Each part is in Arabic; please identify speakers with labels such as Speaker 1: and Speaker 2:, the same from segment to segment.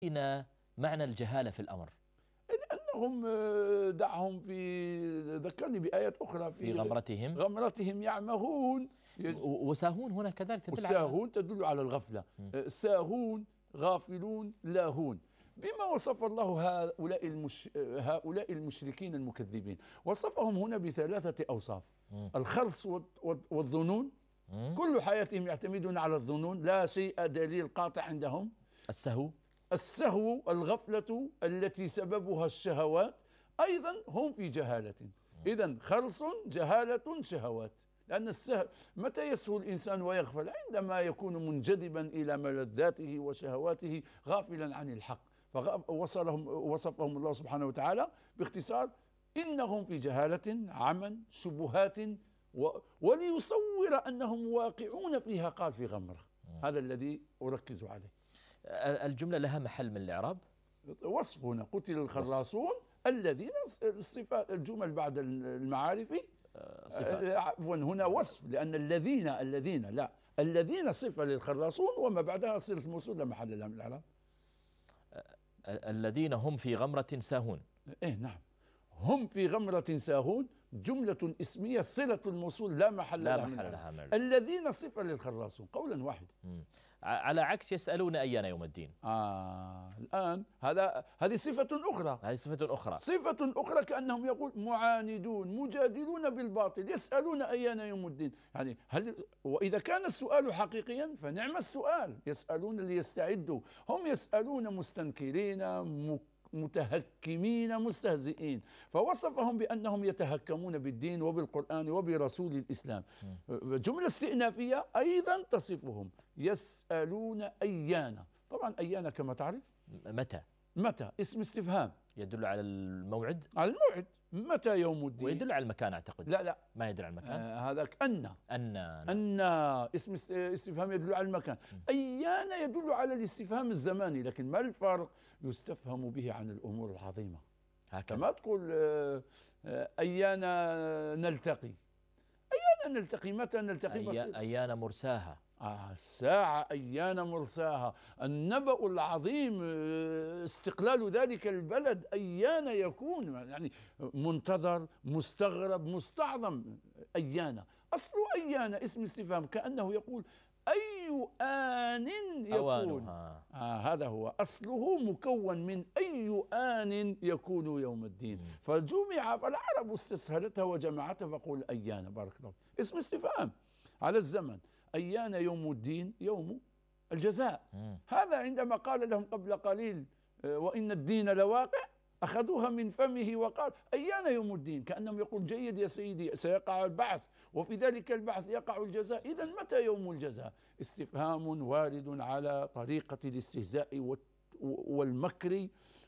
Speaker 1: أين معنى الجهالة في الأمر؟
Speaker 2: لأنهم دعهم ذكرني بآيات أخرى
Speaker 1: في
Speaker 2: غمرتهم يعمهون.
Speaker 1: وساهون هنا كذلك تدل
Speaker 2: والساهون تدل على الغفلة. ساهون، غافلون، لاهون. بما وصف الله هؤلاء المشركين المكذبين؟ وصفهم هنا بثلاثة أوصاف: الخرص والظنون، كل حياتهم يعتمدون على الظنون، لا شيء دليل قاطع عندهم. السهو، الغفلة التي سببها الشهوات، أيضا هم في جهالة. إذن خرص، جهالة، شهوات. لأن السهو متى يسهو الإنسان ويغفل؟ عندما يكون منجذبا إلى ملذاته وشهواته غافلا عن الحق. وصفهم الله سبحانه وتعالى باختصار: إنهم في جهالة، عمى، شبهات، وليصور أنهم واقعون فيها قال في غمرة. هذا الذي أركز عليه.
Speaker 1: الجملة لها محل من الإعراب؟
Speaker 2: وصف هنا: قتل الخراصون الذين، الصفة الجمل بعد المعارف عفوا هنا وصف، لأن الذين صفة للخراصون، وما بعدها صلة موصول لا محل لها من الإعراب.
Speaker 1: الذين هم في غمرة ساهون.
Speaker 2: نعم، هم في غمرة ساهون جملة اسمية صلة الموصول لا محل لها من الإعراب. الذين صفة للخراصون قولا واحدا.
Speaker 1: على عكس يسألون أيان يوم الدين.
Speaker 2: الآن هذه صفة أخرى. صفة أخرى كأنهم يقول معاندون مجادلون بالباطل يسألون أيان يوم الدين. يعني وإذا كان السؤال حقيقيا فنعم السؤال، يسألون ليستعدوا. هم يسألون مستنكرين متهكمين مستهزئين، فوصفهم بأنهم يتهكمون بالدين وبالقرآن وبرسول الإسلام. جملة استئنافية أيضا تصفهم: يسألون أيان. طبعا أيان كما تعرف متى اسم استفهام
Speaker 1: يدل على الموعد.
Speaker 2: متى يوم الدين،
Speaker 1: ويدل على المكان أعتقد.
Speaker 2: لا
Speaker 1: ما يدل على المكان.
Speaker 2: هذاك أن اسم استفهام يدل على المكان. أيان يدل على الاستفهام الزماني، لكن ما الفرق؟ يستفهم به عن الأمور العظيمة. كما تقول أيان نلتقي. متى نلتقي؟
Speaker 1: أيان مرساها.
Speaker 2: الساعة أيان مرساها. النبأ العظيم، استقلال ذلك البلد أيان يكون، يعني منتظر، مستغرب، مستعظم. أيان، أصل أيان اسم استفهام كأنه يقول أي آن يكون. هذا هو أصله، مكون من أي آن يكون يوم الدين. فالعرب استسهلتها وجمعتها فقول أيان. بارك الله. اسم استفهام على الزمن. أيان يوم الدين؟ يوم الجزاء. هذا عندما قال لهم قبل قليل وإن الدين لواقع، أخذوها من فمه وقال أيان يوم الدين، كأنهم يقول جيد يا سيدي سيقع البعث، وفي ذلك البعث يقع الجزاء. إذن متى يوم الجزاء؟ استفهام وارد على طريقة الاستهزاء والمكر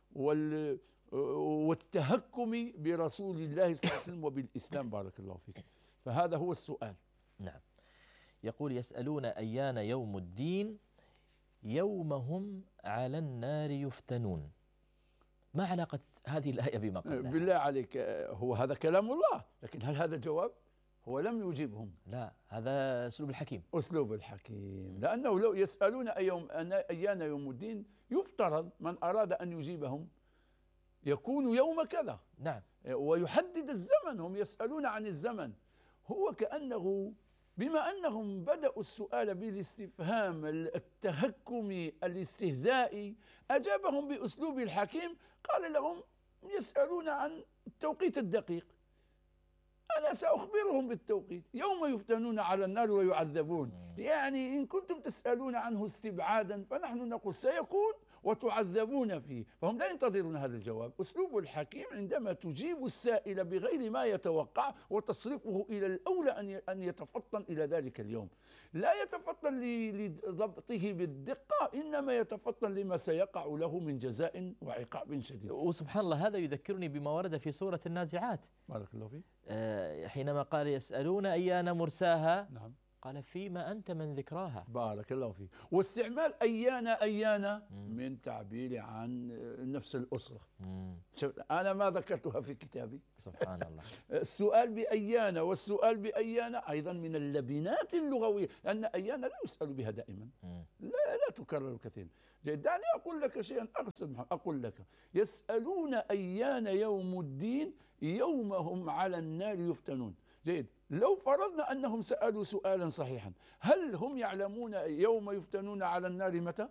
Speaker 2: والتهكم برسول الله صلى الله عليه وسلم وبالإسلام. بارك الله فيك. فهذا هو السؤال.
Speaker 1: نعم. يقول: يسألون أيان يوم الدين يوم هم على النار يفتنون. ما علاقة هذه الآية بما قبلها؟
Speaker 2: بالله عليك، هو هذا كلام الله، لكن هل هذا جواب؟ هو لم يجيبهم.
Speaker 1: لا، هذا أسلوب الحكيم.
Speaker 2: لأنه لو يسألون أيان يوم الدين، يفترض من أراد أن يجيبهم يكون يوم كذا.
Speaker 1: نعم.
Speaker 2: ويحدد الزمن. هم يسألون عن الزمن. هو كأنه بما أنهم بدأوا السؤال بالاستفهام التهكمي الاستهزائي، أجابهم بأسلوب الحكيم. قال لهم يسألون عن التوقيت الدقيق، أنا سأخبرهم بالتوقيت. يوم يفتنون على النار ويعذبون. يعني إن كنتم تسألون عنه استبعادا فنحن نقول سيكون وتعذبون فيه. فهم لا ينتظرون هذا الجواب. أسلوب الحكيم عندما تجيب السائل بغير ما يتوقع وتصرفه إلى الأولى أن يتفطن إلى ذلك اليوم. لا يتفطن لضبطه بالدقة، إنما يتفطن لما سيقع له من جزاء وعقاب شديد.
Speaker 1: وسبحان الله، هذا يذكرني بما ورد في سورة النازعات.
Speaker 2: بارك الله فيك.
Speaker 1: حينما قال يسألون أيان مرساها.
Speaker 2: نعم.
Speaker 1: قال فيما أنت من ذكراها.
Speaker 2: بارك الله فيك. واستعمال أيان من تعبير عن نفس الأسرة. أنا ما ذكرتها في كتابي.
Speaker 1: سبحان الله.
Speaker 2: السؤال بأيان والسؤال بأيان أيضا من اللبنات اللغوية، لأن أيان لا يسأل بها دائما. لا تكرر كثيرا. جيد، دعني أقول لك شيئا أقصد محمد. أقول لك يسألون أيان يوم الدين يوم هم على النار يفتنون. جيد، لو فرضنا أنهم سألوا سؤالا صحيحا، هل هم يعلمون يوم يفتنون على النار متى؟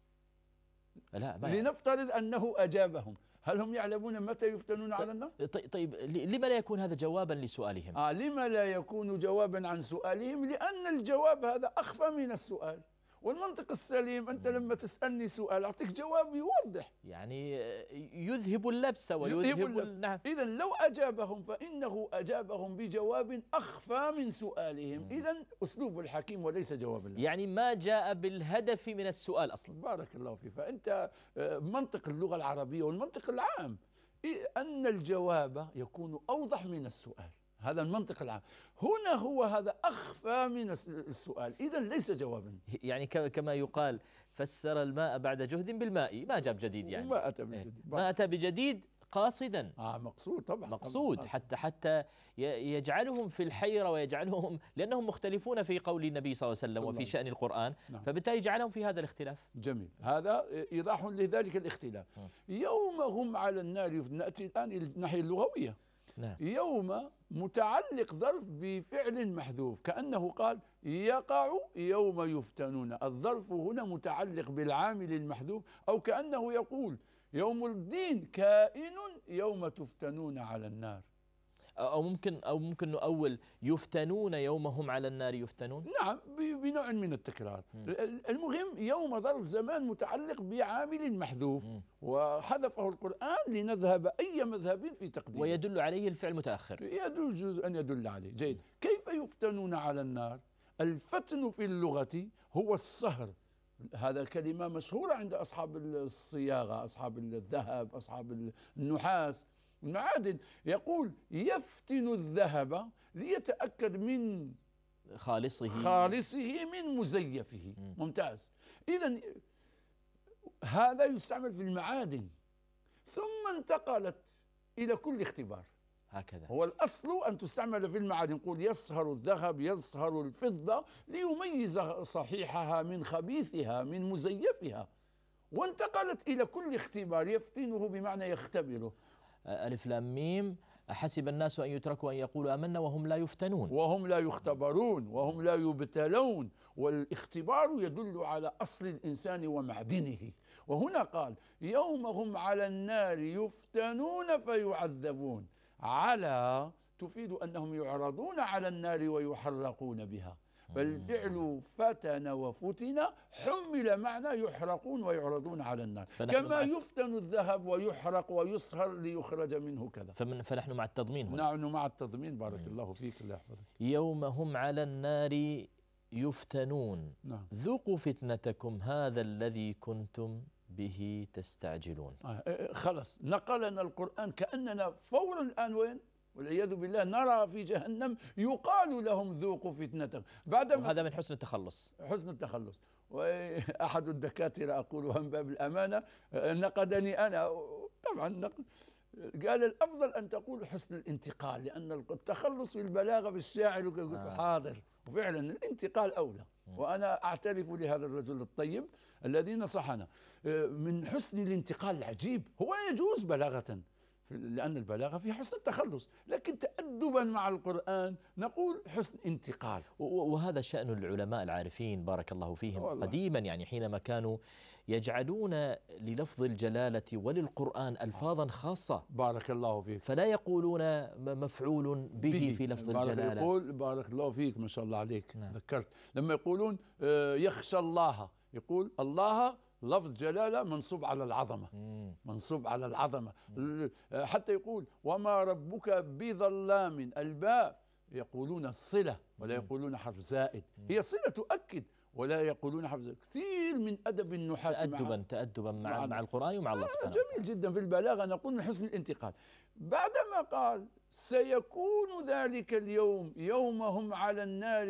Speaker 1: لا،
Speaker 2: لنفترض أنه أجابهم، هل هم يعلمون متى يفتنون على النار؟
Speaker 1: طيب لما لا يكون هذا جوابا لسؤالهم؟
Speaker 2: لما لا يكون جوابا عن سؤالهم؟ لأن الجواب هذا أخفى من السؤال. والمنطق السليم أنت لما تسألني سؤال أعطيك جواب يوضح،
Speaker 1: يعني يذهب اللبس ويذهب
Speaker 2: نعم. إذا لو أجابهم فإنه أجابهم بجواب أخفى من سؤالهم. إذا أسلوب الحكيم وليس جواب الله،
Speaker 1: يعني ما جاء بالهدف من السؤال أصلا.
Speaker 2: بارك الله فيك. فأنت منطق اللغة العربية والمنطق العام أن الجواب يكون أوضح من السؤال، هذا المنطق العام. هنا هو هذا أخفى من السؤال، إذا ليس جوابا.
Speaker 1: يعني كما يقال فسر الماء بعد جهد بالماء، ما جاب جديد يعني.
Speaker 2: ما أتى بجديد،
Speaker 1: ما أتى بجديد قاصدا.
Speaker 2: مقصود طبعا،
Speaker 1: مقصود طبعا. حتى يجعلهم في الحيرة ويجعلهم، لأنهم مختلفون في قول النبي صلى الله عليه وسلم وفي شأن القرآن. نعم. فبالتالي يجعلهم في هذا الاختلاف.
Speaker 2: جميل، هذا إيضاح لذلك الاختلاف. يوم هم على النار. نأتي الآن إلى الناحية اللغوية.
Speaker 1: نعم.
Speaker 2: يوم متعلق ظرف بفعل محذوف، كأنه قال يقع يوم يفتنون. الظرف هنا متعلق بالعامل المحذوف، أو كأنه يقول يوم الدين كائن يوم تفتنون على النار.
Speaker 1: أو ممكن نؤول يفتنون يوم هم على النار يفتنون.
Speaker 2: نعم، بنوع من التكرار. المهم يوم ظرف زمان متعلق بعامل محذوف، وحذفه القرآن لنذهب أي مذهب في تقديمه،
Speaker 1: ويدل عليه الفعل متأخر،
Speaker 2: يجوز أن يدل عليه. جيد، كيف يفتنون على النار؟ الفتن في اللغة هو الصهر. هذا كلمة مشهورة عند أصحاب الصياغة، أصحاب الذهب، أصحاب النحاس، المعادن. يقول يفتن الذهب ليتأكد من خالصه من مزيفه. ممتاز. إذن هذا يستعمل في المعادن، ثم انتقلت إلى كل اختبار.
Speaker 1: هكذا
Speaker 2: هو الأصل أن تستعمل في المعادن. نقول يصهر الذهب، يصهر الفضة، ليميز صحيحها من خبيثها من مزيفها. وانتقلت إلى كل اختبار. يفتنه بمعنى يختبره.
Speaker 1: ألف لام ميم أحسب الناس أن يتركوا أن يقولوا آمنا وهم لا يفتنون،
Speaker 2: وهم لا يختبرون، وهم لا يبتلون. والاختبار يدل على أصل الإنسان ومعدنه. وهنا قال يوم هم على النار يفتنون فيعذبون. على تفيد أنهم يعرضون على النار ويحرقون بها. فالفعل فتن وفتن حمل معنى يحرقون ويعرضون على النار، كما يفتن الذهب ويحرق ويصهر ليخرج منه كذا.
Speaker 1: فنحن مع التضمين هنا.
Speaker 2: نحن مع التضمين. بارك الله فيك، الله يحفظك.
Speaker 1: يوم هم على النار يفتنون.
Speaker 2: نعم.
Speaker 1: ذوقوا فتنتكم هذا الذي كنتم به تستعجلون.
Speaker 2: خلص، نقلنا القرآن كأننا فورا الآن وين؟ والعياذ بالله نرى في جهنم يقال لهم ذوقوا فتنتكم.
Speaker 1: هذا من حسن التخلص.
Speaker 2: حسن التخلص. وأحد الدكاترة أقولها من باب الأمانة نقدني أنا طبعا، قال الأفضل أن تقول حسن الانتقال، لأن التخلص في البلاغة بالشاعر قلت حاضر، وفعلا الانتقال أولى. وأنا أعترف لهذا الرجل الطيب الذي نصحنا من حسن الانتقال العجيب. هو يجوز بلاغة، لأن البلاغة في حسن التخلص، لكن تأدبا مع القرآن نقول حسن انتقال.
Speaker 1: وهذا شأن العلماء العارفين بارك الله فيهم والله. قديما يعني حينما كانوا يجعلون للفظ الجلالة وللقرآن ألفاظا خاصة،
Speaker 2: بارك الله فيك،
Speaker 1: فلا يقولون مفعول به في لفظ الجلالة.
Speaker 2: يقول بارك الله فيك، ما شاء الله عليك. نعم. ذكرت لما يقولون يخشى الله، يقول الله لفظ جلالة منصوب على العظمة، منصوب على العظمة. حتى يقول وما ربك بظلام، الباء يقولون الصلة ولا يقولون حرف زائد، هي صلة تؤكد ولا يقولون حرف زائد. كثير من أدب النحاة
Speaker 1: تأدبا مع القرآن ومع الله سبحانه
Speaker 2: جميل جدا. في البلاغة نقول من حسن الانتقال. بعدما قال سيكون ذلك اليوم يوم هم على النار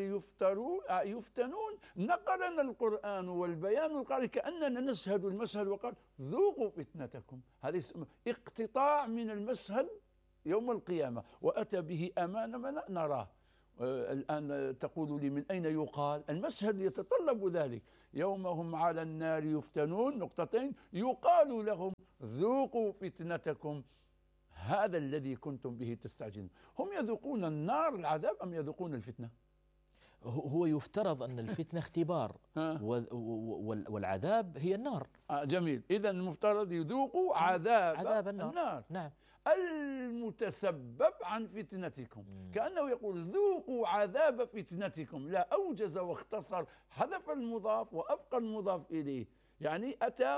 Speaker 2: يفتنون، نقلنا القرآن والبيان القارئ كأننا نشهد المشهد، وقال ذوقوا فتنتكم. هذا اقتطاع من المشهد يوم القيامة، وأتى به أمام من نراه. الآن تقول لي من أين يقال؟ المشهد يتطلب ذلك. يوم هم على النار يفتنون، نقطتين، يقال لهم ذوقوا فتنتكم هذا الذي كنتم به تستعجلون. هم يذوقون النار العذاب أم يذوقون الفتنة؟
Speaker 1: هو يفترض أن الفتنة اختبار والعذاب هي النار.
Speaker 2: جميل، إذا المفترض يذوقوا عذاب النار.
Speaker 1: نعم.
Speaker 2: المتسبب عن فتنتكم، كأنه يقول ذوقوا عذاب فتنتكم، لا أوجز واختصر، حذف المضاف وأبقى المضاف إليه. يعني أتى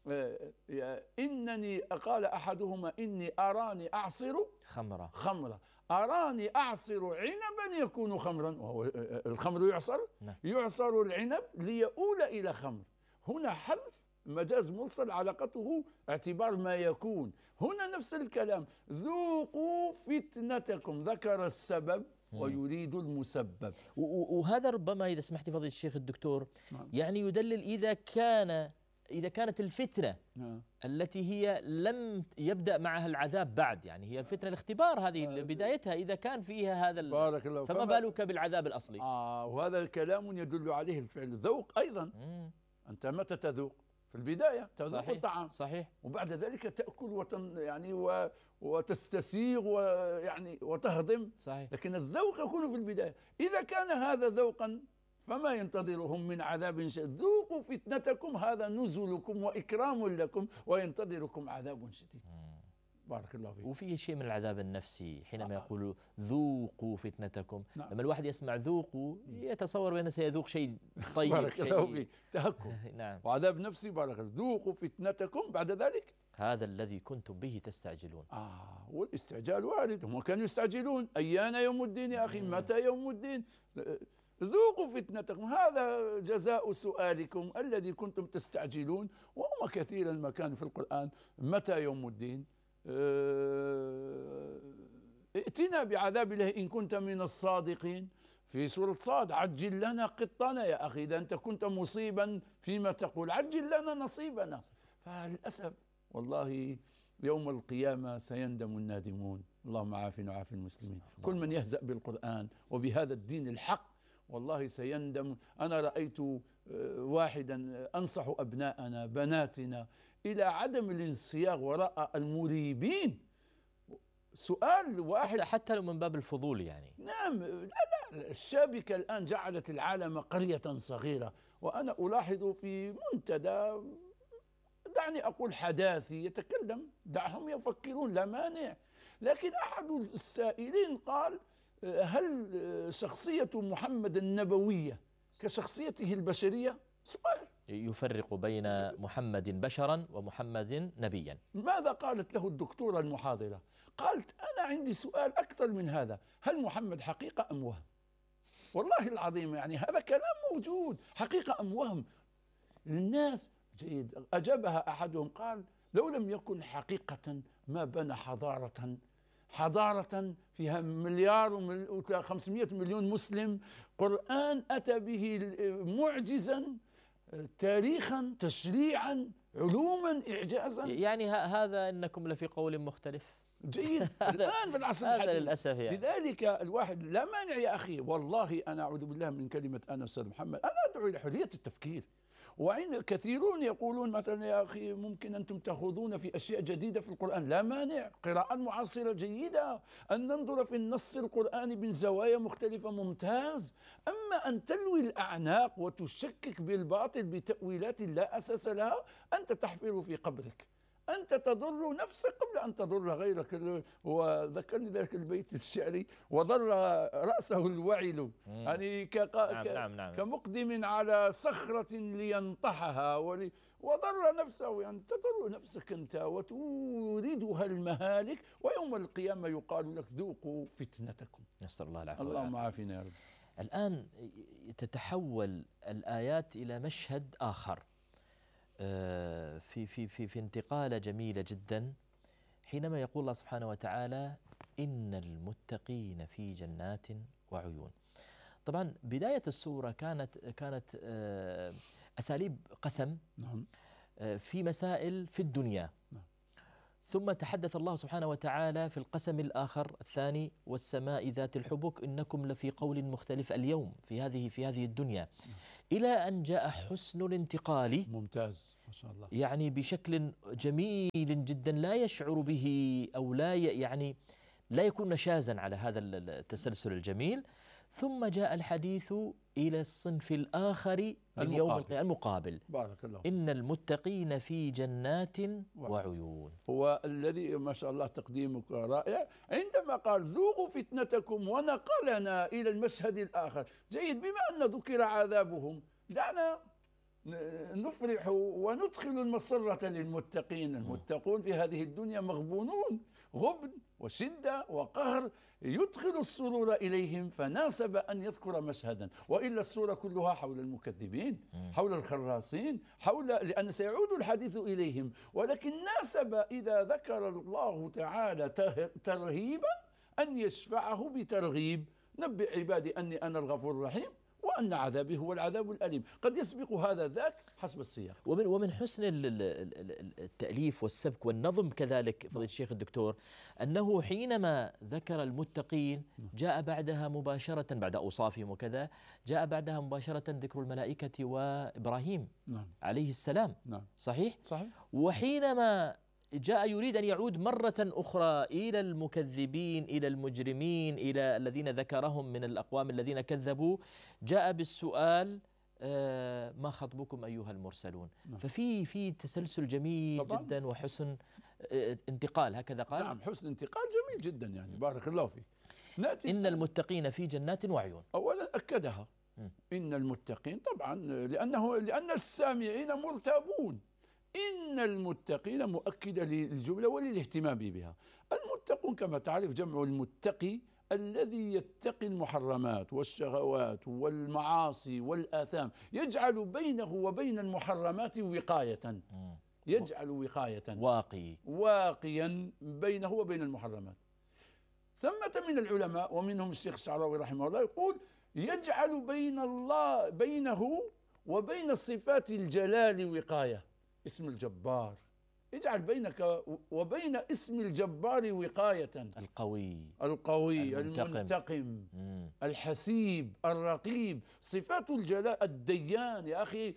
Speaker 2: إنني قال أحدهما إني أراني أعصر خمرة، أراني أعصر عنبا يكون خمرا، وهو الخمر يعصر.
Speaker 1: نعم.
Speaker 2: يعصر العنب ليؤول إلى خمر. هنا حذف مجاز مرسل علاقته اعتبار ما يكون. هنا نفس الكلام، ذوقوا فتنتكم، ذكر السبب ويريد المسبب.
Speaker 1: وهذا ربما إذا سمحت فضيلة الشيخ الدكتور يعني يدلل إذا كانت الفتنة التي هي لم يبدأ معها العذاب بعد، يعني هي الفتنة الاختبار هذه بدايتها، إذا كان فيها هذا
Speaker 2: بارك الله،
Speaker 1: فما بالك بالعذاب الأصلي.
Speaker 2: وهذا الكلام يدل عليه الفعل ذوق أيضا. أنت متى تذوق؟ في البداية تذوق الطعام،
Speaker 1: صحيح،
Speaker 2: وبعد ذلك تأكل وتستسيغ وتهضم،
Speaker 1: صحيح.
Speaker 2: لكن الذوق يكون في البداية. إذا كان هذا ذوقا فما ينتظرهم من عذاب شديد. ذوقوا فتنتكم، هذا نزلكم وإكرام لكم، وينتظركم عذاب شديد. بارك الله فيك.
Speaker 1: وفيه شيء من العذاب النفسي حينما يقول ذوقوا فتنتكم.
Speaker 2: نعم.
Speaker 1: لما الواحد يسمع ذوقوا يتصور بأنه سيذوق شيء طيب.
Speaker 2: بارك الله فيك، تهكم.
Speaker 1: نعم.
Speaker 2: وعذاب نفسي. بارك الله. ذوقوا فتنتكم، بعد ذلك
Speaker 1: هذا الذي كنتم به تستعجلون.
Speaker 2: والاستعجال وارد، هم كانوا يستعجلون أيان يوم الدين يا أخي، متى يوم الدين؟ ذوقوا فتنتكم، هذا جزاء سؤالكم الذي كنتم تستعجلون. وهم كثيرا ما كانوا في القرآن متى يوم الدين، ائتنا بعذاب الله إن كنت من الصادقين. في سورة صاد عجل لنا قطنا، يا أخي إذا أنت كنت مصيبا فيما تقول عجل لنا نصيبنا. فللأسف والله يوم القيامة سيندم النادمون. اللهم عافنا وعاف المسلمين. كل من يهزأ بالقرآن وبهذا الدين الحق والله سيندم. أنا رأيت واحدا أنصح أبناءنا بناتنا إلى عدم الانصياغ وراء المريبين. سؤال واحد
Speaker 1: حتى لو من باب الفضول يعني.
Speaker 2: نعم. لا الشابكة الآن جعلت العالم قرية صغيرة، وأنا ألاحظ في منتدى دعني أقول حداثي يتكلم، دعهم يفكرون لا مانع. لكن أحد السائلين قال هل شخصية محمد النبوية كشخصيته البشرية؟ سؤال
Speaker 1: يفرق بين محمد بشرا ومحمد نبيا.
Speaker 2: ماذا قالت له الدكتورة المحاضرة؟ قالت أنا عندي سؤال أكثر من هذا، هل محمد حقيقة أم وهم؟ والله العظيم يعني هذا كلام موجود، حقيقة أم وهم؟ الناس جيد. أجابها أحدهم قال لو لم يكن حقيقة ما بنى حضارة فيها 1,500 مليون مسلم، قرآن أتى به معجزا، تاريخا، تشريعا، علوما، إعجازا.
Speaker 1: يعني هذا إنكم لفي قول مختلف.
Speaker 2: جيد. الآن في العصر الحديث
Speaker 1: هذا للأسف يعني.
Speaker 2: لذلك الواحد لا مانع يا أخي، والله أنا أعوذ بالله من كلمة أنا أستاذ محمد، أنا أدعو إلى حرية التفكير. وعند كثيرون يقولون مثلا يا أخي ممكن أنتم تأخذون في أشياء جديدة في القرآن، لا مانع، قراءة معاصرة جيدة، أن ننظر في النص القرآني من زوايا مختلفة ممتاز. أما أن تلوي الأعناق وتشكك بالباطل بتأويلات لا أساس لها، أنت تحفر في قبرك، أنت تضر نفسك قبل أن تضر غيرك. وذكرني ذلك البيت الشعري وضر رأسه الوعل، يعني
Speaker 1: نعم.
Speaker 2: كمقدم على صخرة لينطحها وضر نفسه، يعني تضر نفسك أنت وتوردها المهالك، ويوم القيامة يقال لك ذوقوا فتنتكم.
Speaker 1: نسأل الله العافية.
Speaker 2: اللهم عافنا يا رب.
Speaker 1: الآن تتحول الآيات إلى مشهد آخر في انتقالة جميلة جدا، حينما يقول الله سبحانه وتعالى إن المتقين في جنات وعيون. طبعا بداية السورة كانت أساليب قسم في مسائل في الدنيا، ثم تحدث الله سبحانه وتعالى في القسم الآخر الثاني: والسماء ذات الحبك إنكم لفي قول مختلف اليوم في هذه الدنيا، إلى أن جاء حسن الانتقال.
Speaker 2: ممتاز ما شاء الله.
Speaker 1: يعني بشكل جميل جدا لا يشعر به أو يعني لا يكون نشازا على هذا التسلسل الجميل. ثم جاء الحديث إلى الصنف الآخر من يوم القيامة المقابل.
Speaker 2: بارك الله.
Speaker 1: إن المتقين في جنات وعيون.
Speaker 2: هو الذي ما شاء الله تقديمك رائع عندما قال ذوقوا فتنتكم ونقلنا إلى المشهد الآخر. جيد، بما أن ذكر عذابهم دعنا نفرح وندخل المسرة للمتقين. المتقون في هذه الدنيا مغبونون، غبن وشدة وقهر، يدخل السرور إليهم، فناسب أن يذكر مشهدا، وإلا السورة كلها حول المكذبين، حول الخراصين، لأن سيعود الحديث إليهم، ولكن ناسب إذا ذكر الله تعالى ترهيبا أن يشفعه بترغيب: نبئ عبادي أني أنا الغفور الرحيم وأن عذابي هو العذاب الأليم. قد يسبق هذا ذاك حسب السياق.
Speaker 1: ومن حسن التأليف والسبك والنظم كذلك فضيلة الشيخ الدكتور أنه حينما ذكر المتقين جاء بعدها مباشرة بعد أوصافهم وكذا، جاء بعدها مباشرة ذكر الملائكة وإبراهيم عليه السلام. صحيح؟ وحينما جاء يريد أن يعود مرة أخرى إلى المكذبين، إلى المجرمين، إلى الذين ذكرهم من الأقوام الذين كذبوا، جاء بالسؤال: ما خطبكم أيها المرسلون؟ ففي تسلسل جميل جدا وحسن انتقال، هكذا قال.
Speaker 2: نعم، حسن انتقال جميل جدا، يعني بارك الله فيك.
Speaker 1: نأتي إن المتقين في جنات وعيون.
Speaker 2: أولا أكدها إن المتقين طبعا لأن السامعين مرتابون. إن المتقين مؤكدة للجملة وللاهتمام بها. المتقون كما تعرف جمع المتقي الذي يتقي المحرمات والشهوات والمعاصي والآثام، يجعل بينه وبين المحرمات وقاية، يجعل وقاية واقيا بينه وبين المحرمات. ثمة من العلماء ومنهم الشيخ الشعراوي رحمه الله يقول: يجعل بينه وبين صفات الجلال وقاية. اسم الجبار يجعل بينك وبين اسم الجبار وقاية. القوي المنتقم الحسيب الرقيب. صفات الجلال. الديان يا أخي،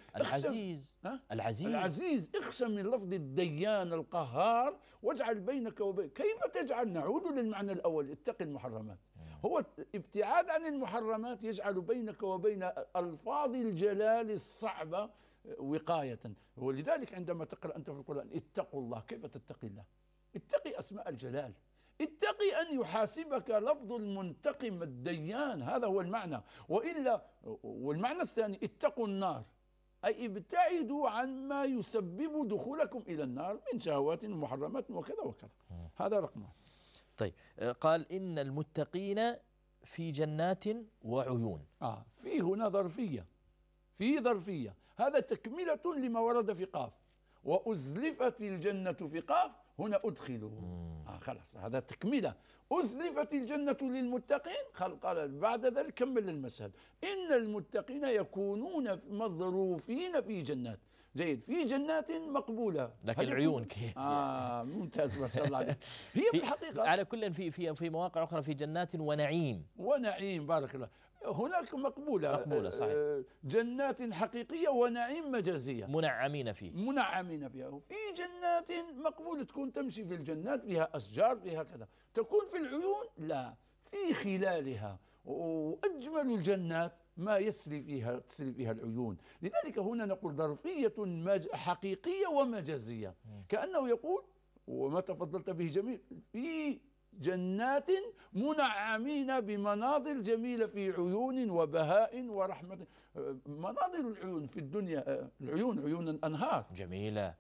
Speaker 2: العزيز اخشى من لفظ الديان القهار، واجعل بينك وبين. كيف تجعل؟ نعود للمعنى الأول: اتقي المحرمات. هو ابتعاد عن المحرمات يجعل بينك وبين ألفاظ الجلال الصعبة وقاية. ولذلك عندما تقرأ أنت في القرآن: اتقوا الله، كيف تتقي الله؟ اتقي أسماء الجلال، اتقي أن يحاسبك لفظ المنتقم الديان، هذا هو المعنى. وإلا، والمعنى الثاني: اتقوا النار، أي ابتعدوا عن ما يسبب دخولكم إلى النار من شهوات ومحرمات وكذا وكذا. هذا رقم واحد.
Speaker 1: طيب، قال إن المتقين في جنات وعيون.
Speaker 2: في هنا ظرفية، هذا تكملة لما ورد في قاف: وأزلفت الجنة في قاف، هنا أدخلوا. خلاص، هذا تكملة. أزلفت الجنة للمتقين، قال بعد ذلك كمل المشهد: إن المتقين يكونون مظروفين في جنات. جيد، في جنات مقبولة.
Speaker 1: لكن العيون كيف؟
Speaker 2: ممتاز ما شاء الله عليك. هي بالحقيقة
Speaker 1: على كل في مواقع أخرى في جنات ونعيم.
Speaker 2: بارك الله. هناك مقبولة صحيح. جنات حقيقية ونعيم مجازية
Speaker 1: منعمين فيها.
Speaker 2: في جنات مقبولة، تكون تمشي في الجنات فيها أشجار فيها كذا. تكون في العيون لا، في خلالها. وأجمل الجنات ما تسري فيها العيون. لذلك هنا نقول ظرفية حقيقية ومجازية، كأنه يقول وما تفضلت به جميل: في جنات منعمين بمناظر جميلة في عيون وبهاء ورحمة. مناظر العيون في الدنيا، عيون الأنهار
Speaker 1: جميلة،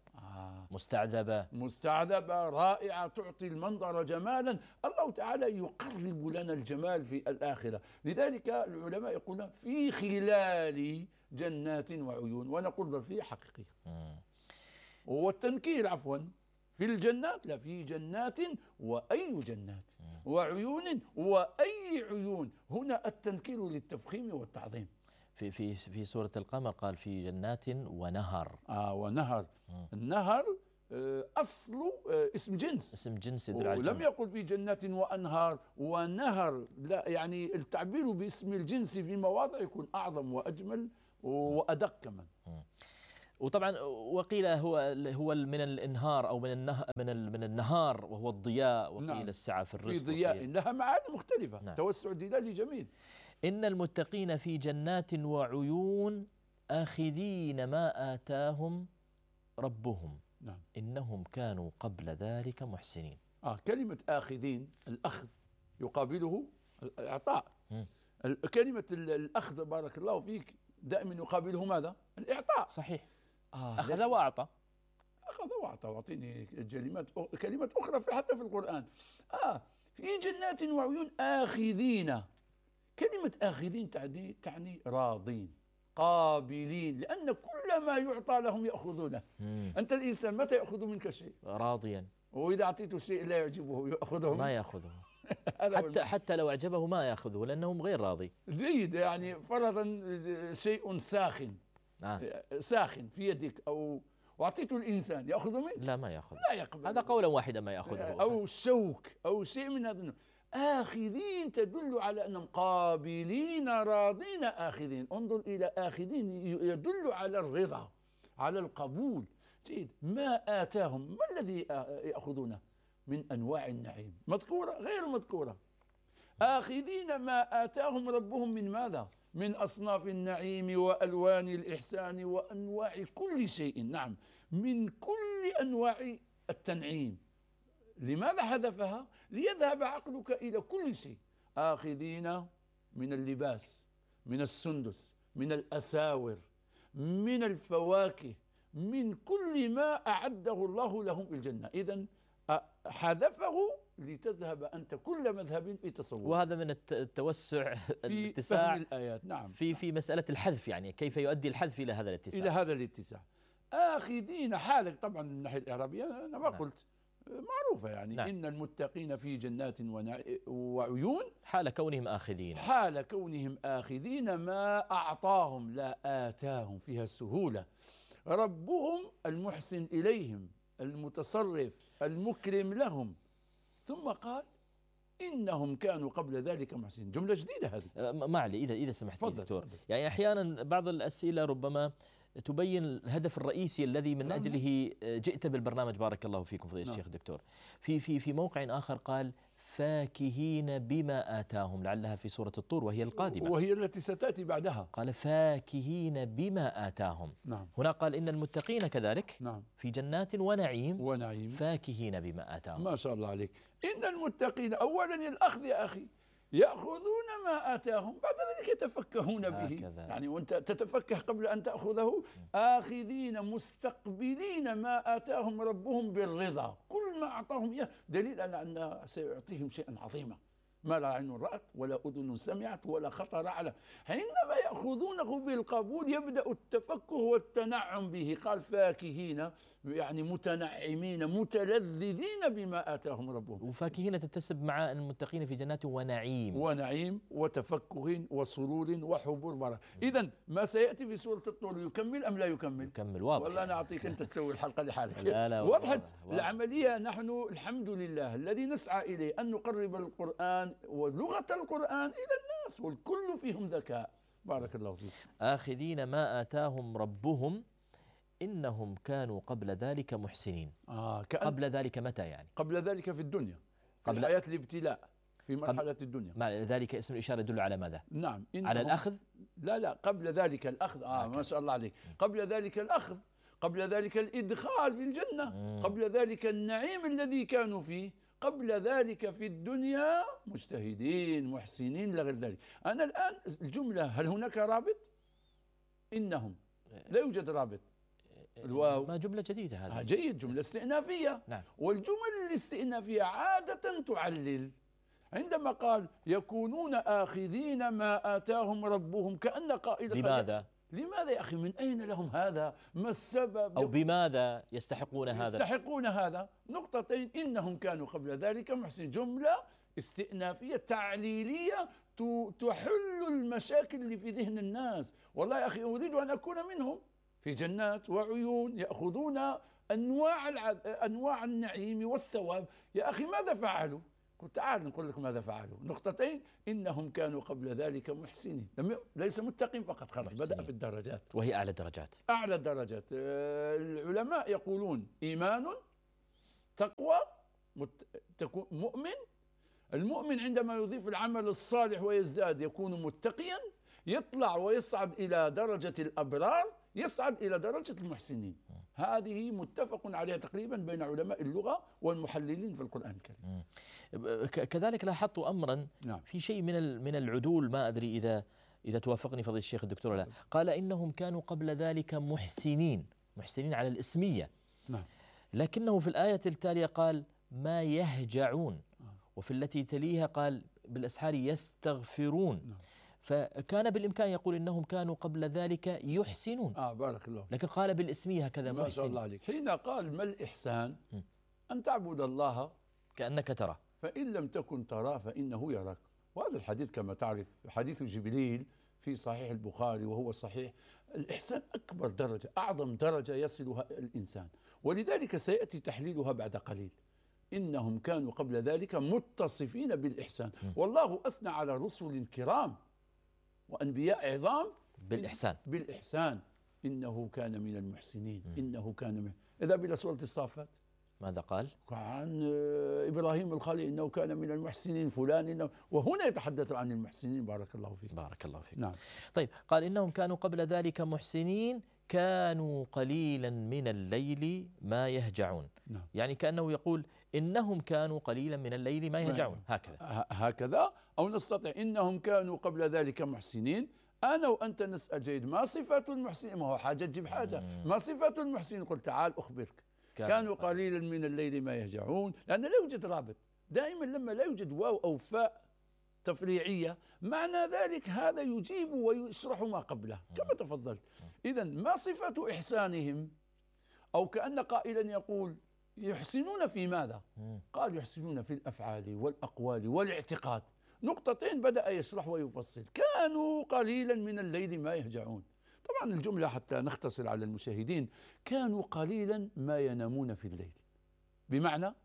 Speaker 1: مستعذبة
Speaker 2: رائعة، تعطي المنظر جمالا. الله تعالى يقرب لنا الجمال في الآخرة. لذلك العلماء يقولون في خلال جنات وعيون، ونقول ظرفية حقيقية. والتنكير عفوا في الجنات، لا، في جنات وأي جنات، وعيون وأي عيون. هنا التنكير للتفخيم والتعظيم.
Speaker 1: في سورة القمر قال: في جنات ونهر.
Speaker 2: ونهر. النهر أصل اسم جنس،
Speaker 1: اسم جنس يدل على
Speaker 2: ولم يقل في جنات وأنهار ونهر، لا، يعني التعبير باسم الجنس في مواضع يكون أعظم وأجمل وأدق كمان.
Speaker 1: وطبعا وقيل هو من الانهار او من النهار وهو الضياء، وقيل
Speaker 2: نعم.
Speaker 1: السعه في الرزق،
Speaker 2: في ضياء لها معاني مختلفة.
Speaker 1: نعم.
Speaker 2: توسع دلالي جميل.
Speaker 1: إن المتقين في جنات وعيون آخذين ما آتاهم ربهم.
Speaker 2: نعم.
Speaker 1: إنهم كانوا قبل ذلك محسنين.
Speaker 2: كلمة آخذين، الأخذ يقابله الإعطاء. كلمة الأخذ بارك الله فيك دائما يقابله ماذا؟ الإعطاء.
Speaker 1: صحيح. أخذ وأعطى.
Speaker 2: أخذ وأعطى. وأعطيني كلمات أخرى حتى في القرآن. في جنات وعيون آخذين. كلمة آخذين تعني راضين قابلين، لأن كل ما يعطى لهم يأخذونه. أنت الإنسان متى يأخذ منك شيء؟
Speaker 1: راضيا.
Speaker 2: وإذا أعطيته شيء لا يعجبه يأخذه؟
Speaker 1: ما يأخذه. حتى لو أعجبه ما يأخذه لأنه غير راضي.
Speaker 2: جيد. يعني فرضا شيء ساخن ساخن في يدك وأعطيته الإنسان يأخذه منك؟
Speaker 1: لا، ما يأخذ.
Speaker 2: لا يقبل.
Speaker 1: هذا قولا واحدا ما يأخذه.
Speaker 2: أو شوك أو شيء من هذا النوع. آخذين تدل على أنهم قابلين راضين آخذين. انظر إلى آخذين يدل على الرضا، على القبول. جيد. ما آتاهم، ما الذي يأخذونه من أنواع النعيم؟ مذكورة غير مذكورة. آخذين ما آتاهم ربهم من ماذا؟ من أصناف النعيم وألوان الإحسان وأنواع كل شيء. نعم، من كل أنواع التنعيم. لماذا حذفها؟ ليذهب عقلك إلى كل شيء. آخذين من اللباس، من السندس، من الأساور، من الفواكه، من كل ما أعده الله لهم في الجنة. إذن حذفه لتذهب أنت كل مذهب في تصور.
Speaker 1: وهذا من التوسع
Speaker 2: في
Speaker 1: الاتساع
Speaker 2: فهم الآيات. نعم.
Speaker 1: في مسألة الحذف، يعني كيف يؤدي الحذف إلى هذا الاتساع.
Speaker 2: إلى هذا الاتساع. آخذين حالك طبعا من الناحية الإعرابية أنا ما قلت معروفة يعني. نعم. إن المتقين في جنات وعيون
Speaker 1: حال كونهم آخذين.
Speaker 2: حال كونهم آخذين ما أعطاهم، لا آتاهم، فيها السهولة. ربهم المحسن إليهم، المتصرف، المكرم لهم. ثم قال إنهم كانوا قبل ذلك محسنين. جملة جديدة هذه.
Speaker 1: ما علي، إذا سمحت لي دكتور. يعني أحيانا بعض الأسئلة ربما تبين الهدف الرئيسي الذي من أجله جئت بالبرنامج. بارك الله فيكم فضيلة الشيخ الدكتور. في موقع آخر قال فاكهين بما آتاهم، لعلها في سورة الطور وهي القادمة،
Speaker 2: وهي التي ستأتي بعدها.
Speaker 1: قال فاكهين بما آتاهم.
Speaker 2: نعم.
Speaker 1: هنا قال إن المتقين كذلك.
Speaker 2: نعم.
Speaker 1: في جنات ونعيم فاكهين بما آتاهم.
Speaker 2: ما شاء الله عليك. إن المتقين أولا الأخذ يا أخي، يأخذون ما آتاهم، بعد ذلك يتفكهون به. يعني وأنت تتفكه قبل أن تأخذه. آخذين مستقبلين ما آتاهم ربهم بالرضا. كل ما أعطاهم إياه دليل على أن سيعطيهم شيئا عظيما ما لا عين رأت ولا أذن سمعت ولا خطر على. عندما يأخذونه بالقبول يبدأ التفكه والتنعم به. قال فاكهين يعني متنعمين متلذذين بما آتاهم ربهم.
Speaker 1: وفاكهين تتسب مع المتقين في جنات ونعيم
Speaker 2: وتفكه وسرور وحبور برا. إذن ما سيأتي في سورة الطور يكمل أم لا يكمل؟
Speaker 1: يكمل. واضح.
Speaker 2: والله أنا أعطيك أنت تسوي الحلقة لحالك.
Speaker 1: لا
Speaker 2: وضحت العملية. نحن الحمد لله الذي نسعى إليه أن نقرب القرآن ولغة القرآن إلى الناس، والكل فيهم ذكاء. بارك الله فيك.
Speaker 1: آخذين ما آتاهم ربهم إنهم كانوا قبل ذلك محسنين. قبل ذلك متى يعني؟
Speaker 2: قبل ذلك في الدنيا، قبل حياة الابتلاء، في مرحلة الدنيا.
Speaker 1: ما ذلك اسم الإشارة يدل على ماذا؟
Speaker 2: نعم.
Speaker 1: على الأخذ؟
Speaker 2: لا قبل ذلك الأخذ. ما شاء الله عليك. قبل ذلك الأخذ، قبل ذلك الإدخال في الجنة، قبل ذلك النعيم الذي كانوا فيه، قبل ذلك في الدنيا مجتهدين محسنين لغير ذلك. أنا الآن الجملة هل هناك رابط؟ إنهم لا يوجد رابط. الواو
Speaker 1: ما جملة جديدة هذه.
Speaker 2: جيد، جملة استئنافية.
Speaker 1: نعم.
Speaker 2: والجمل الاستئنافية عادة تعلل. عندما قال يكونون آخذين ما آتاهم ربهم، كأن قائل لماذا يا أخي؟ من أين لهم هذا؟ ما السبب؟
Speaker 1: أو بماذا يستحقون
Speaker 2: هذا؟ نقطتين. إنهم كانوا قبل ذلك محسنين. جملة استئنافية تعليلية تحل المشاكل اللي في ذهن الناس. والله يا أخي أريد أن أكون منهم. في جنات وعيون يأخذون أنواع النعيم والثواب. يا أخي ماذا فعلوا؟ قلت تعال نقول لك ماذا فعلوا. نقطتين: إنهم كانوا قبل ذلك محسنين، ليس متقين فقط، خلاص بدأ في الدرجات،
Speaker 1: وهي أعلى الدرجات.
Speaker 2: أعلى الدرجات. العلماء يقولون إيمان، تقوى، تكون مؤمن. المؤمن عندما يضيف العمل الصالح ويزداد يكون متقيا، يطلع ويصعد إلى درجة الأبرار، يصعد إلى درجة المحسنين. هذه متفق عليها تقريبا بين علماء اللغة والمحللين في القرآن الكريم.
Speaker 1: كذلك لاحظت أمرا في شيء من العدول، ما أدري إذا توافقني فضيلة الشيخ الدكتور لا. قال إنهم كانوا قبل ذلك محسنين على الإسمية، لكنه في الآية التالية قال ما يهجعون، وفي التي تليها قال بالأسحار يستغفرون. فكان بالإمكان يقول إنهم كانوا قبل ذلك يحسنون.
Speaker 2: بارك الله.
Speaker 1: لكن قال بالإسمية هكذا محسن.
Speaker 2: ما شاء الله عليك. حين قال ما الإحسان؟ أن تعبد الله
Speaker 1: كأنك ترى،
Speaker 2: فإن لم تكن تراه فإنه يراك. وهذا الحديث كما تعرف حديث جبريل في صحيح البخاري وهو صحيح. الإحسان أكبر درجة، أعظم درجة يصلها الإنسان، ولذلك سيأتي تحليلها بعد قليل. إنهم كانوا قبل ذلك متصفين بالإحسان. والله أثنى على رسل كرام وأنبياء عظام بالإحسان. إنه كان من المحسنين. إنه كان من. إذا إلى سورة الصافات
Speaker 1: ماذا قال؟
Speaker 2: عن إبراهيم الخليل إنه كان من المحسنين فلان إنه، وهنا يتحدث عن المحسنين. بارك الله فيك.
Speaker 1: بارك الله فيك.
Speaker 2: نعم.
Speaker 1: طيب قال إنهم كانوا قبل ذلك محسنين كانوا قليلا من الليل ما يهجعون. يعني كأنه يقول إنهم كانوا قليلا من الليل ما يهجعون.
Speaker 2: هكذا أو نستطيع إنهم كانوا قبل ذلك محسنين. أنا وأنت نسأل جيد ما صفة المحسنين؟ ما هو حاجة تجيب حاجة. ما صفة المحسنين؟ قل تعال أخبرك. كانوا قليلا من الليل ما يهجعون، لأن لا يوجد رابط. دائما لما لا يوجد واو أو فاء تفريعية معنى ذلك هذا يجيب ويشرح ما قبله كما تفضلت. إذن ما صفة إحسانهم؟ أو كأن قائلا يقول يحسنون في ماذا؟ قال يحسنون في الأفعال والأقوال والاعتقاد. نقطتين بدأ يشرح ويفصل. كانوا قليلا من الليل ما يهجعون. طبعا الجملة حتى نختصر على المشاهدين، كانوا قليلا ما ينامون في الليل. بمعنى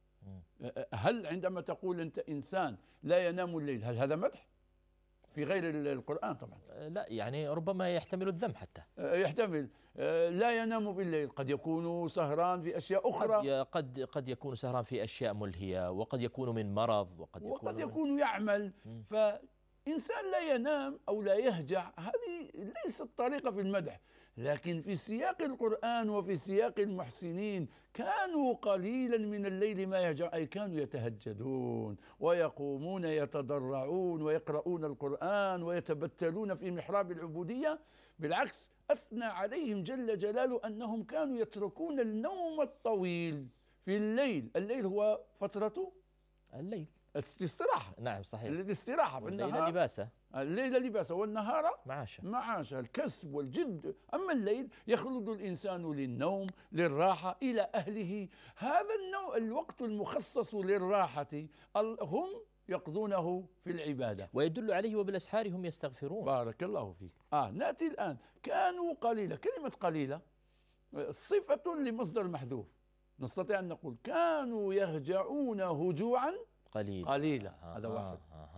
Speaker 2: هل عندما تقول أنت إنسان لا ينام الليل هل هذا مدح؟ في غير القرآن طبعا
Speaker 1: لا، يعني ربما يحتمل الذم حتى
Speaker 2: يحتمل. لا ينام بالليل، قد يكون سهران في أشياء أخرى،
Speaker 1: قد يكون سهران في أشياء ملهية، وقد يكون من مرض،
Speaker 2: وقد يكون يعمل. فإنسان لا ينام أو لا يهجع هذه ليست طريقة في المدح. لكن في سياق القرآن وفي سياق المحسنين كانوا قليلا من الليل ما يهجعون، أي كانوا يتهجدون ويقومون يتضرعون ويقرؤون القرآن ويتبتلون في محراب العبودية. بالعكس أثنى عليهم جل جلاله أنهم كانوا يتركون النوم الطويل في الليل. الليل هو فترة
Speaker 1: الليل
Speaker 2: استراحة.
Speaker 1: نعم صحيح.
Speaker 2: الاستراحة في
Speaker 1: الليل لباسه،
Speaker 2: الليل لباسه والنهار
Speaker 1: معاشه
Speaker 2: الكسب والجد. أما الليل يخلد الإنسان للنوم للراحة إلى أهله. هذا الوقت المخصص للراحة هم يقضونه في العبادة،
Speaker 1: ويدل عليه وبالأسحار هم يستغفرون.
Speaker 2: بارك الله فيك. نأتي الآن كانوا قليلة. كلمة قليلة صفة لمصدر محذوف. نستطيع أن نقول كانوا يهجعون هجوعا قليلا. هذا واحد.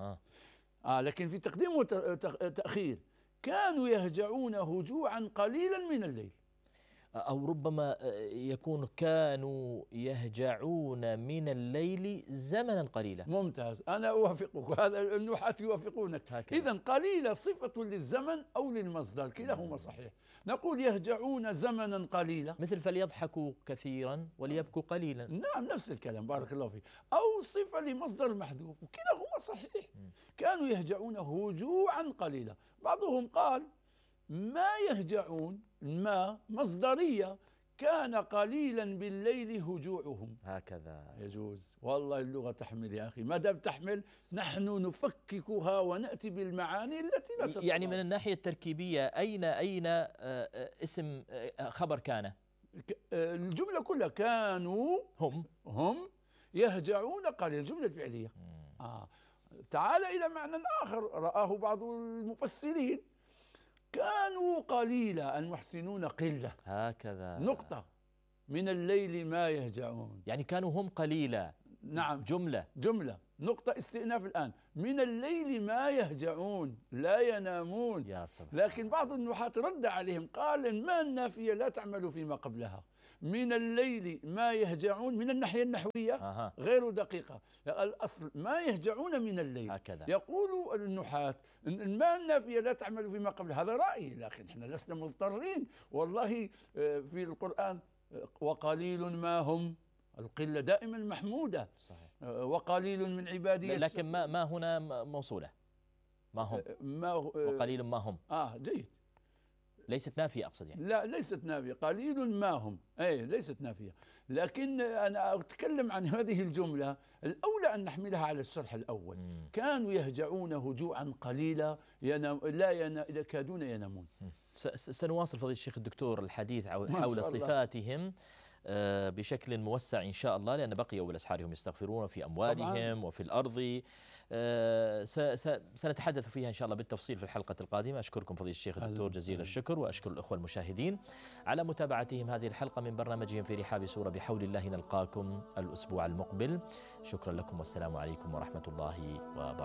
Speaker 2: لكن في تقديم وتأخير كانوا يهجعون هجوعا قليلا من الليل،
Speaker 1: أو ربما يكون كانوا يهجعون من الليل زمنا قليلا.
Speaker 2: ممتاز، أنا أوافقك، هذا النحاة يوافقونك. إذن قليلة صفة للزمن أو للمصدر، كلاهما صحيح. نقول يهجعون زمنا قليلا،
Speaker 1: مثل فليضحكوا كثيرا وليبكوا قليلا.
Speaker 2: نعم نفس الكلام، بارك الله فيك. أو صفة لمصدر محذوف، وكلاهما صحيح. كانوا يهجعون هجوعا قليلا. بعضهم قال ما يهجعون ما مصدرية، كان قليلا بالليل هجوعهم.
Speaker 1: هكذا
Speaker 2: يجوز. والله اللغة تحمل يا أخي، ما دام تحمل نحن نفككها ونأتي بالمعاني التي لا تطلع.
Speaker 1: يعني من الناحية التركيبية أين اسم خبر كان؟
Speaker 2: الجملة كلها كانوا هم يهجعون قليلا، الجملة الفعلية. تعال إلى معنى آخر رآه بعض المفسرين، كانوا قليلا، المحسنون قلة.
Speaker 1: هكذا
Speaker 2: نقطة. من الليل ما يهجعون.
Speaker 1: يعني كانوا هم قليلا.
Speaker 2: نعم،
Speaker 1: جملة
Speaker 2: نقطة استئناف الآن. من الليل ما يهجعون لا ينامون.
Speaker 1: يا سبحان.
Speaker 2: لكن بعض النحاة رد عليهم قال إن ما النافية لا تعمل فيما قبلها. من الليل ما يهجعون من الناحية النحوية غير دقيقة. الأصل ما يهجعون من الليل هكذا. يقول النحاة إن ما النافية لا تعمل فيما قبلها. هذا رأيي، لكن احنا لسنا مضطرين. والله في القرآن وقليل ما هم، القلة دائما محمودة. صحيح. وقليل من عبادي
Speaker 1: لكن ما هنا موصولة، ما هم، وقليل ما هم.
Speaker 2: جيد.
Speaker 1: ليست نافية أقصد يعني.
Speaker 2: لا ليست نافية، قليل ما هم، ليست نافية. لكن أنا أتكلم عن هذه الجملة، الأولى أن نحملها على الشرح الأول. كانوا يهجعون هجوعا قليلا لا يكادون ينامون.
Speaker 1: سنواصل فضيلة الشيخ الدكتور الحديث حول صفاتهم بشكل موسع إن شاء الله، لأن بقي بالأسحار هم يستغفرون في أموالهم طبعا. وفي الأرض سنتحدث فيها إن شاء الله بالتفصيل في الحلقة القادمة. أشكركم فضيلة الشيخ الدكتور جزيل الشكر، وأشكر الأخوة المشاهدين على متابعتهم هذه الحلقة من برنامجهم في رحاب سورة. بحول الله نلقاكم الأسبوع المقبل. شكرا لكم والسلام عليكم ورحمة الله وبركاته.